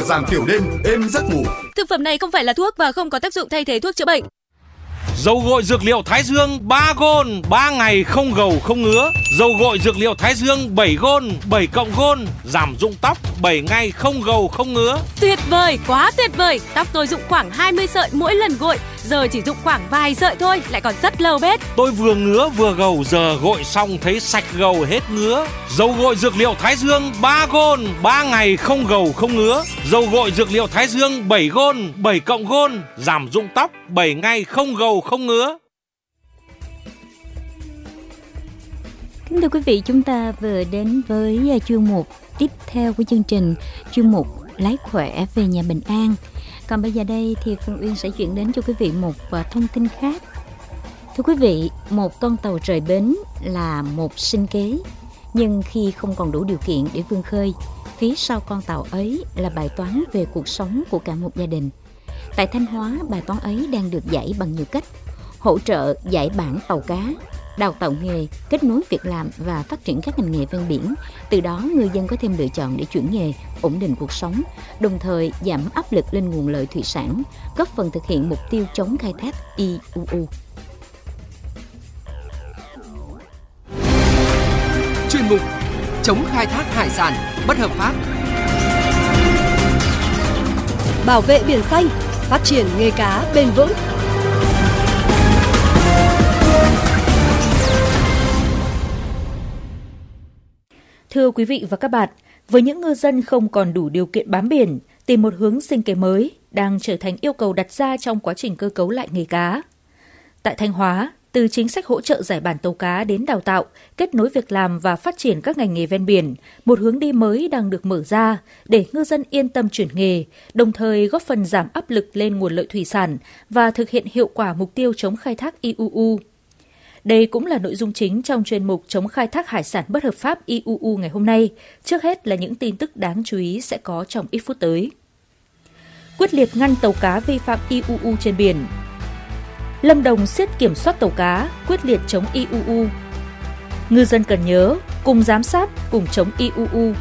giảm tiểu đêm, êm giấc ngủ. Thực phẩm này không phải là thuốc và không có tác dụng thay thế thuốc chữa bệnh. Dầu gội dược liệu Thái Dương 3 gôn, 3 ngày không gầu không ngứa. Dầu gội dược liệu Thái Dương 7 gôn, 7 cộng gôn, giảm rụng tóc 7 ngày không gầu không ngứa. Tuyệt vời, quá tuyệt vời. Tóc tôi rụng khoảng 20 sợi mỗi lần gội, giờ chỉ rụng khoảng vài sợi thôi, lại còn rất lâu bết. Tôi vừa ngứa vừa gầu, giờ gội xong thấy sạch gầu hết ngứa. Dầu gội dược liệu Thái Dương 3 gôn, 3 ngày không gầu không ngứa. Dầu gội dược liệu Thái Dương 7 gôn, 7 cộng gôn, giảm rụng tóc 7 ngày không gầu không ngứa. Kính thưa quý vị, chúng ta vừa đến với chuyên mục tiếp theo của chương trình, chuyên mục Lái khỏe về nhà bình an. Còn bây giờ đây thì Phương Uyên sẽ chuyển đến cho quý vị một thông tin khác. Thưa quý vị, một con tàu rời bến là một sinh kế, nhưng khi không còn đủ điều kiện để vươn khơi, phía sau con tàu ấy là bài toán về cuộc sống của cả một gia đình. Tại Thanh Hóa, bài toán ấy đang được giải bằng nhiều cách: hỗ trợ giải bản tàu cá, đào tạo nghề, kết nối việc làm và phát triển các ngành nghề ven biển. Từ đó, người dân có thêm lựa chọn để chuyển nghề, ổn định cuộc sống, đồng thời giảm áp lực lên nguồn lợi thủy sản, góp phần thực hiện mục tiêu chống khai thác IUU. Chuyên mục chống khai thác hải sản bất hợp pháp, bảo vệ biển xanh, phát triển nghề cá bền vững. Thưa quý vị và các bạn, với những ngư dân không còn đủ điều kiện bám biển, tìm một hướng sinh kế mới đang trở thành yêu cầu đặt ra trong quá trình cơ cấu lại nghề cá. Tại Thanh Hóa, từ chính sách hỗ trợ giải bản tàu cá đến đào tạo, kết nối việc làm và phát triển các ngành nghề ven biển, một hướng đi mới đang được mở ra để ngư dân yên tâm chuyển nghề, đồng thời góp phần giảm áp lực lên nguồn lợi thủy sản và thực hiện hiệu quả mục tiêu chống khai thác IUU. Đây cũng là nội dung chính trong chuyên mục chống khai thác hải sản bất hợp pháp IUU ngày hôm nay. Trước hết là những tin tức đáng chú ý sẽ có trong ít phút tới. Quyết liệt ngăn tàu cá vi phạm IUU trên biển. Lâm Đồng siết kiểm soát tàu cá, quyết liệt chống IUU. Ngư dân cần nhớ, cùng giám sát, cùng chống IUU.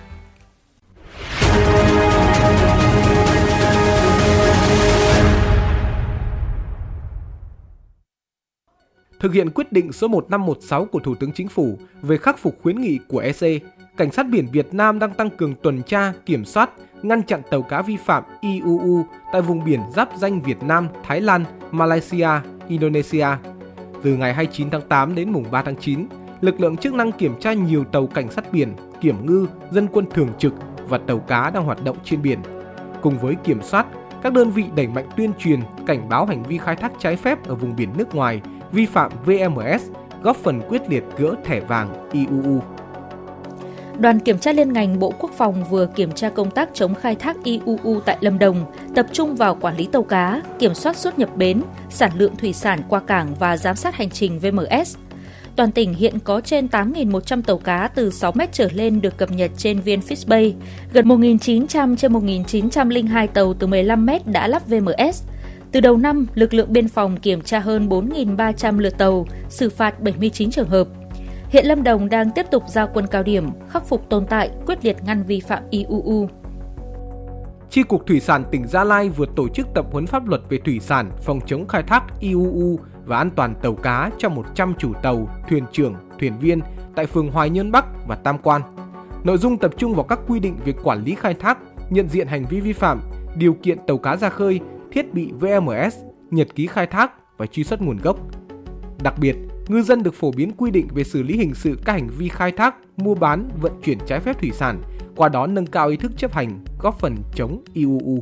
Thực hiện quyết định số 1516 của Thủ tướng Chính phủ về khắc phục khuyến nghị của EC, Cảnh sát biển Việt Nam đang tăng cường tuần tra, kiểm soát, ngăn chặn tàu cá vi phạm IUU tại vùng biển giáp ranh Việt Nam, Thái Lan, Malaysia, Indonesia. Từ ngày 29 tháng 8 đến mùng 3 tháng 9, lực lượng chức năng kiểm tra nhiều tàu cảnh sát biển, kiểm ngư, dân quân thường trực và tàu cá đang hoạt động trên biển. Cùng với kiểm soát, các đơn vị đẩy mạnh tuyên truyền, cảnh báo hành vi khai thác trái phép ở vùng biển nước ngoài, vi phạm VMS, góp phần quyết liệt gỡ thẻ vàng IUU. Đoàn kiểm tra liên ngành Bộ Quốc phòng vừa kiểm tra công tác chống khai thác IUU tại Lâm Đồng, tập trung vào quản lý tàu cá, kiểm soát xuất nhập bến, sản lượng thủy sản qua cảng và giám sát hành trình VMS. Toàn tỉnh hiện có trên 8.100 tàu cá từ 6 mét trở lên được cập nhật trên VnFish Bay, gần 1.900 trên 1.902 tàu từ 15 mét đã lắp VMS. Từ đầu năm, lực lượng biên phòng kiểm tra hơn 4.300 lượt tàu, xử phạt 79 trường hợp. Hiện Lâm Đồng đang tiếp tục ra quân cao điểm, khắc phục tồn tại, quyết liệt ngăn vi phạm IUU. Chi cục Thủy sản tỉnh Gia Lai vừa tổ chức tập huấn pháp luật về thủy sản, phòng chống khai thác IUU và an toàn tàu cá cho 100 chủ tàu, thuyền trưởng, thuyền viên tại phường Hoài Nhơn Bắc và Tam Quan. Nội dung tập trung vào các quy định về quản lý khai thác, nhận diện hành vi vi phạm, điều kiện tàu cá ra khơi, thiết bị VMS, nhật ký khai thác và truy xuất nguồn gốc. Đặc biệt, ngư dân được phổ biến quy định về xử lý hình sự các hành vi khai thác, mua bán, vận chuyển trái phép thủy sản, qua đó nâng cao ý thức chấp hành, góp phần chống IUU.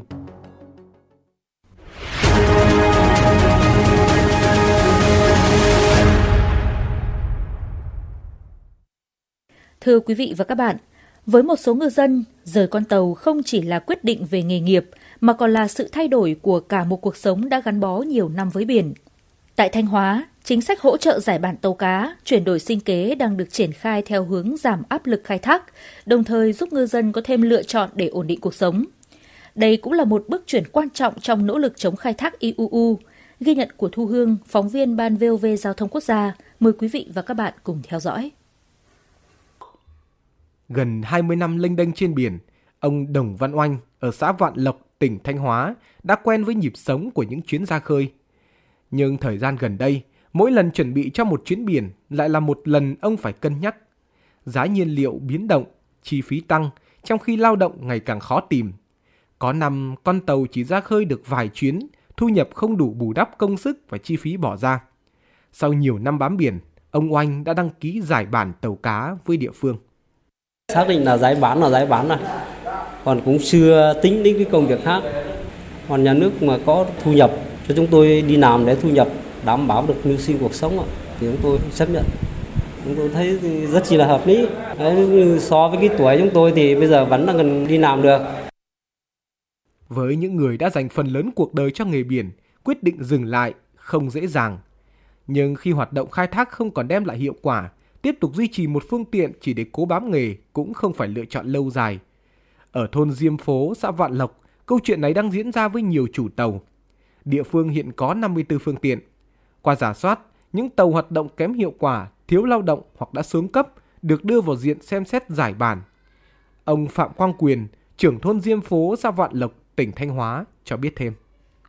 Thưa quý vị và các bạn, với một số ngư dân, rời con tàu không chỉ là quyết định về nghề nghiệp, mà còn là sự thay đổi của cả một cuộc sống đã gắn bó nhiều năm với biển. Tại Thanh Hóa, chính sách hỗ trợ giải bản tàu cá, chuyển đổi sinh kế đang được triển khai theo hướng giảm áp lực khai thác, đồng thời giúp ngư dân có thêm lựa chọn để ổn định cuộc sống. Đây cũng là một bước chuyển quan trọng trong nỗ lực chống khai thác IUU. Ghi nhận của Thu Hương, phóng viên Ban VOV Giao thông Quốc gia. Mời quý vị và các bạn cùng theo dõi. Gần 20 năm lênh đênh trên biển, Ông Đồng Văn Oanh ở xã Vạn Lộc, tỉnh Thanh Hóa đã quen với nhịp sống của những chuyến ra khơi. Nhưng thời gian gần đây, mỗi lần chuẩn bị cho một chuyến biển lại là một lần ông phải cân nhắc. Giá nhiên liệu biến động, chi phí tăng, trong khi lao động ngày càng khó tìm. Có năm con tàu chỉ ra khơi được vài chuyến, thu nhập không đủ bù đắp công sức và chi phí bỏ ra. Sau nhiều năm bám biển, ông Oanh đã đăng ký giải bản tàu cá với địa phương. Xác định là giải bán rồi, còn cũng chưa tính đến cái công việc khác. Còn nhà nước mà có thu nhập cho chúng tôi đi làm để thu nhập, đảm bảo được mưu sinh cuộc sống thì chúng tôi chấp nhận. Chúng tôi thấy rất chỉ là hợp lý. Đấy, so với cái tuổi chúng tôi thì bây giờ vẫn là cần đi làm được. Với những người đã dành phần lớn cuộc đời cho nghề biển, quyết định dừng lại không dễ dàng. Nhưng khi hoạt động khai thác không còn đem lại hiệu quả, tiếp tục duy trì một phương tiện chỉ để cố bám nghề cũng không phải lựa chọn lâu dài. Ở thôn Diêm Phố, xã Vạn Lộc, câu chuyện này đang diễn ra với nhiều chủ tàu. Địa phương hiện có 54 phương tiện. Qua rà soát, những tàu hoạt động kém hiệu quả, thiếu lao động hoặc đã xuống cấp được đưa vào diện xem xét giải bản. Ông Phạm Quang Quyền, trưởng thôn Diêm Phố, xã Vạn Lộc, tỉnh Thanh Hóa cho biết thêm.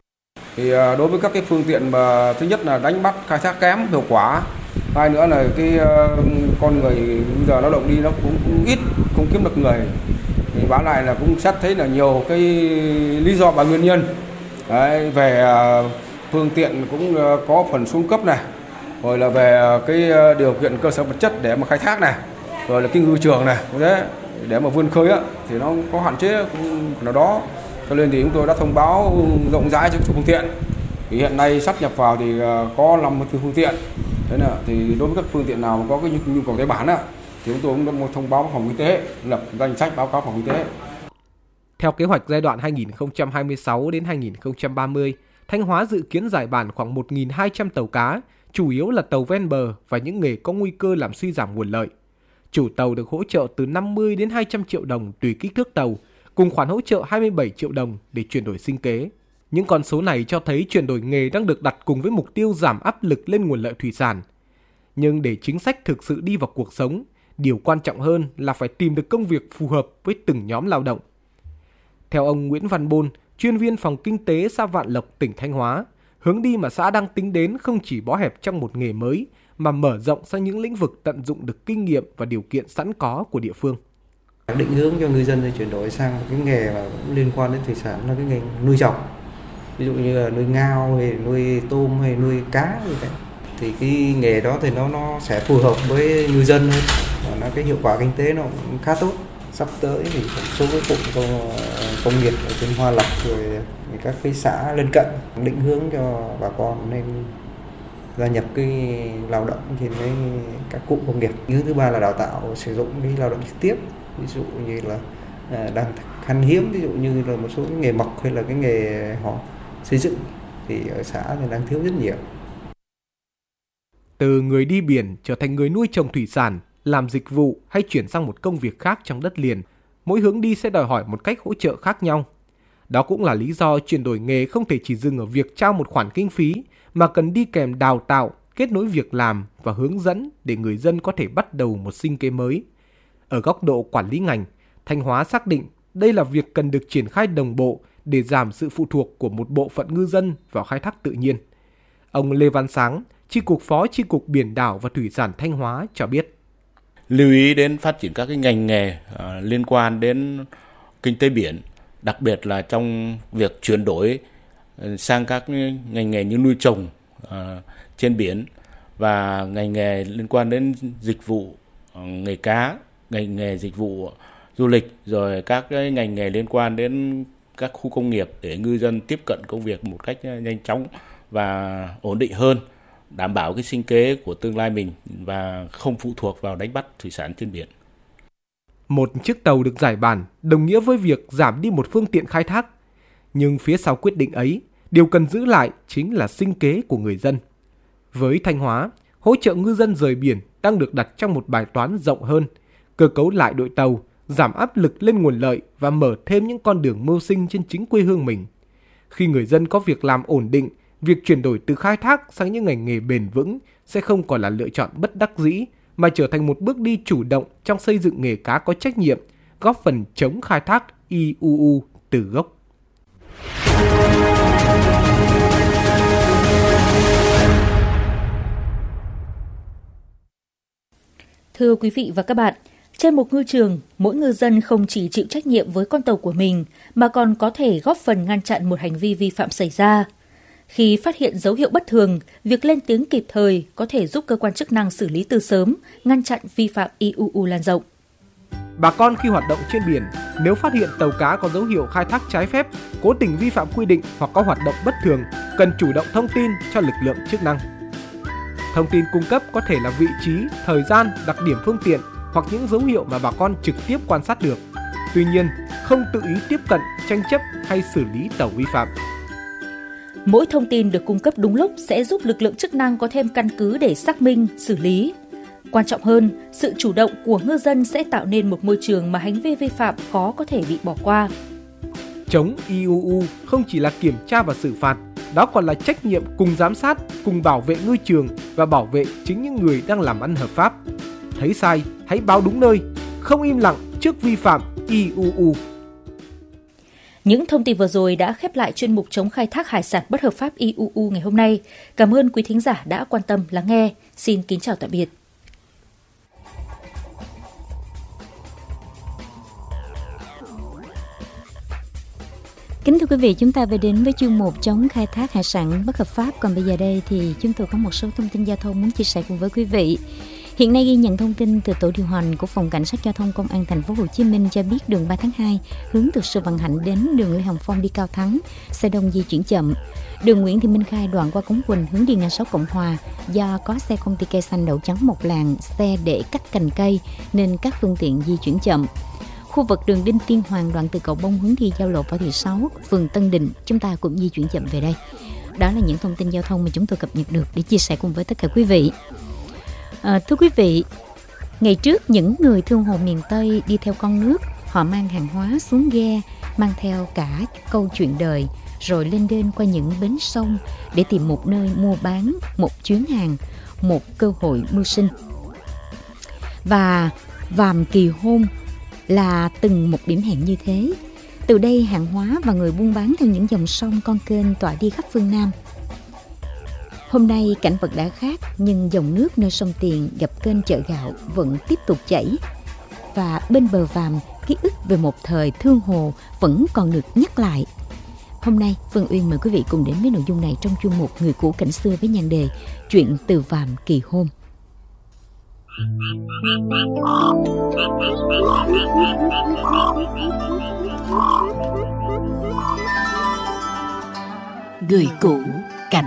Thì đối với các cái phương tiện mà thứ nhất là đánh bắt khai thác kém hiệu quả, hai nữa là cái con người bây giờ lao động đi nó cũng ít, không kiếm được người. Thì báo lại là cũng xét thấy là nhiều cái lý do và nguyên nhân. Đấy, về phương tiện cũng có phần xuống cấp này, rồi là về cái điều kiện cơ sở vật chất để mà khai thác này, rồi là cái ngư trường này, thế để mà vươn khơi thì nó có hạn chế nào đó. Cho nên thì chúng tôi đã thông báo rộng rãi cho chủ phương tiện. Thì hiện nay sắp nhập vào thì có 54 phương tiện. Thế là thì đối với các phương tiện nào có cái nhu cầu tái bản thì chúng tôi cũng đã thông báo phòng y tế, lập danh sách báo cáo phòng y tế. Theo kế hoạch giai đoạn 2026 đến 2030, Thanh Hóa dự kiến giải bản khoảng 1.200 tàu cá, chủ yếu là tàu ven bờ và những nghề có nguy cơ làm suy giảm nguồn lợi. Chủ tàu được hỗ trợ từ 50 đến 200 triệu đồng tùy kích thước tàu, cùng khoản hỗ trợ 27 triệu đồng để chuyển đổi sinh kế. Những con số này cho thấy chuyển đổi nghề đang được đặt cùng với mục tiêu giảm áp lực lên nguồn lợi thủy sản. Nhưng để chính sách thực sự đi vào cuộc sống, điều quan trọng hơn là phải tìm được công việc phù hợp với từng nhóm lao động. Theo ông Nguyễn Văn Bôn, chuyên viên phòng kinh tế xã Vạn Lộc, tỉnh Thanh Hóa, hướng đi mà xã đang tính đến không chỉ bó hẹp trong một nghề mới, mà mở rộng sang những lĩnh vực tận dụng được kinh nghiệm và điều kiện sẵn có của địa phương. Định hướng cho ngư dân chuyển đổi sang một cái nghề mà cũng liên quan đến thủy sản là cái nghề nuôi trồng, ví dụ như là nuôi ngao hay nuôi tôm hay nuôi cá như thế. Thì cái nghề đó thì nó sẽ phù hợp với ngư dân hơn, và nó cái hiệu quả kinh tế nó cũng khá tốt. Sắp tới thì một số cái cụm công nghiệp ở trên Hoa Lộc rồi các cái xã lân cận định hướng cho bà con nên gia nhập cái lao động trên các cụm công nghiệp. Hướng thứ ba là đào tạo sử dụng cái lao động trực tiếp, ví dụ như là đang khan hiếm, ví dụ như là một số cái nghề mộc hay là cái nghề họ xây dựng thì ở xã thì đang thiếu rất nhiều. Từ người đi biển trở thành người nuôi trồng thủy sản, làm dịch vụ hay chuyển sang một công việc khác trong đất liền, mỗi hướng đi sẽ đòi hỏi một cách hỗ trợ khác nhau. Đó cũng là lý do chuyển đổi nghề không thể chỉ dừng ở việc trao một khoản kinh phí, mà cần đi kèm đào tạo, kết nối việc làm và hướng dẫn để người dân có thể bắt đầu một sinh kế mới. Ở góc độ quản lý ngành, Thanh Hóa xác định đây là việc cần được triển khai đồng bộ để giảm sự phụ thuộc của một bộ phận ngư dân vào khai thác tự nhiên. Ông Lê Văn Sáng, Chi cục Phó Chi cục Biển đảo và Thủy sản Thanh Hóa cho biết. Lưu ý đến phát triển các cái ngành nghề liên quan đến kinh tế biển, đặc biệt là trong việc chuyển đổi sang các ngành nghề như nuôi trồng trên biển và ngành nghề liên quan đến dịch vụ nghề cá, ngành nghề dịch vụ du lịch, rồi các cái ngành nghề liên quan đến các khu công nghiệp để ngư dân tiếp cận công việc một cách nhanh chóng và ổn định hơn, đảm bảo cái sinh kế của tương lai mình và không phụ thuộc vào đánh bắt thủy sản trên biển. Một chiếc tàu được giải bản đồng nghĩa với việc giảm đi một phương tiện khai thác. Nhưng phía sau quyết định ấy, điều cần giữ lại chính là sinh kế của người dân. Với Thanh Hóa, hỗ trợ ngư dân rời biển đang được đặt trong một bài toán rộng hơn, cơ cấu lại đội tàu, giảm áp lực lên nguồn lợi và mở thêm những con đường mưu sinh trên chính quê hương mình. Khi người dân có việc làm ổn định, việc chuyển đổi từ khai thác sang những ngành nghề bền vững sẽ không còn là lựa chọn bất đắc dĩ, mà trở thành một bước đi chủ động trong xây dựng nghề cá có trách nhiệm, góp phần chống khai thác IUU từ gốc. Thưa quý vị và các bạn, trên một ngư trường, mỗi ngư dân không chỉ chịu trách nhiệm với con tàu của mình mà còn có thể góp phần ngăn chặn một hành vi vi phạm xảy ra. Khi phát hiện dấu hiệu bất thường, việc lên tiếng kịp thời có thể giúp cơ quan chức năng xử lý từ sớm, ngăn chặn vi phạm IUU lan rộng. Bà con khi hoạt động trên biển, nếu phát hiện tàu cá có dấu hiệu khai thác trái phép, cố tình vi phạm quy định hoặc có hoạt động bất thường, cần chủ động thông tin cho lực lượng chức năng. Thông tin cung cấp có thể là vị trí, thời gian, đặc điểm phương tiện hoặc những dấu hiệu mà bà con trực tiếp quan sát được. Tuy nhiên, không tự ý tiếp cận, tranh chấp hay xử lý tàu vi phạm. Mỗi thông tin được cung cấp đúng lúc sẽ giúp lực lượng chức năng có thêm căn cứ để xác minh, xử lý. Quan trọng hơn, sự chủ động của ngư dân sẽ tạo nên một môi trường mà hành vi vi phạm khó có thể bị bỏ qua. Chống IUU không chỉ là kiểm tra và xử phạt, đó còn là trách nhiệm cùng giám sát, cùng bảo vệ ngư trường và bảo vệ chính những người đang làm ăn hợp pháp. Thấy sai, hãy báo đúng nơi, không im lặng trước vi phạm IUU. Những thông tin vừa rồi đã khép lại chuyên mục chống khai thác hải sản bất hợp pháp IUU ngày hôm nay. Cảm ơn quý thính giả đã quan tâm lắng nghe. Xin kính chào tạm biệt. Kính thưa quý vị, chúng ta về đến với chuyên mục chống khai thác hải sản bất hợp pháp. Còn bây giờ đây thì chúng tôi có một số thông tin giao thông muốn chia sẻ cùng với quý vị. Hiện nay ghi nhận thông tin từ tổ điều hành của Phòng Cảnh sát Giao thông Công an Thành phố Hồ Chí Minh cho biết đường 3 tháng 2 hướng từ Sư Vạn Hạnh đến đường Lê Hồng Phong đi Cao Thắng, xe đông di chuyển chậm. Đường Nguyễn Thị Minh Khai đoạn qua Cống Quỳnh hướng đi ngã 6 Cộng Hòa do có xe công ty cây xanh đậu chắn một làn xe để cắt cành cây nên các phương tiện di chuyển chậm. Khu vực đường Đinh Tiên Hoàng đoạn từ Cầu Bông hướng đi giao lộ Võ Thị Sáu, phường Tân Định, chúng ta cũng di chuyển chậm về đây. Đó là những thông tin giao thông mà chúng tôi cập nhật được để chia sẻ cùng với tất cả quý vị. Thưa quý vị, ngày trước những người thương hồ miền Tây đi theo con nước, họ mang hàng hóa xuống ghe, mang theo cả câu chuyện đời, rồi lên đên qua những bến sông để tìm một nơi mua bán, một chuyến hàng, một cơ hội mưu sinh. Và Vàm Kỳ Hôn là từng một điểm hẹn như thế. Từ đây hàng hóa và người buôn bán theo những dòng sông con kênh tỏa đi khắp phương Nam. Hôm nay cảnh vật đã khác, nhưng dòng nước nơi sông Tiền gặp kênh chợ gạo vẫn tiếp tục chảy. Và bên bờ Vàm, ký ức về một thời thương hồ vẫn còn được nhắc lại. Hôm nay, Phương Uyên mời quý vị cùng đến với nội dung này trong chuyên mục Người cũ cảnh xưa với nhan đề Chuyện từ Vàm Kỳ Hôn. Người cũ cảnh